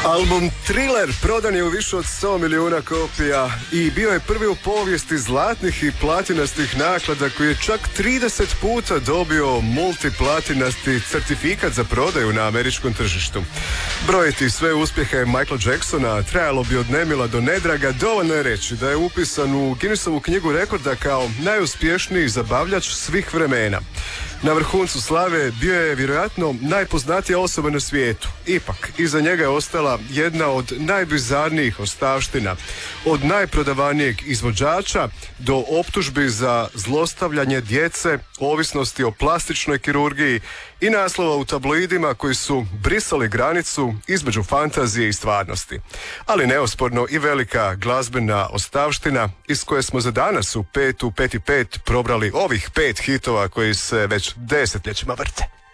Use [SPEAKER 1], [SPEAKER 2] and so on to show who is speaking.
[SPEAKER 1] Album Thriller prodan je u više od 100 milijuna kopija i bio je prvi u povijesti zlatnih i platinastih naklada koji je čak 30 puta dobio multiplatinasti certifikat za prodaju na američkom tržištu. Brojiti sve uspjehe Michaela Jacksona trajalo bi od nemila do nedraga. Dovoljno je reći da je upisan u Guinnessovu knjigu rekorda kao najuspješniji zabavljač svih vremena. Na vrhuncu slave bio je vjerojatno najpoznatija osoba na svijetu. Ipak, iza njega je ostala jedna od najbizarnijih ostavština. Od najprodavanijeg izvođača do optužbi za zlostavljanje djece, ovisnosti o plastičnoj kirurgiji i naslova u tabloidima koji su brisali granicu između fantazije i stvarnosti. Ali neosporno i velika glazbena ostavština iz koje smo za danas u 5 u 5 i 5 probrali ovih 5 hitova koji se već desetljećima vrte.